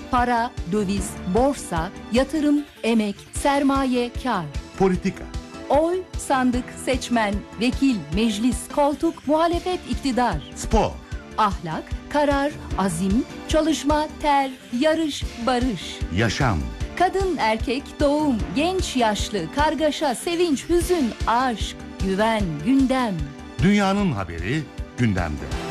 Para, döviz, borsa, yatırım, emek, sermaye, kar. Politika. Oy, sandık, seçmen, vekil, meclis, koltuk, muhalefet, iktidar. Spor. Ahlak, karar, azim, çalışma, ter, yarış, barış. Yaşam. Kadın, erkek, doğum, genç, yaşlı, kargaşa, sevinç, hüzün, aşk, güven, gündem. Dünyanın haberi gündemde.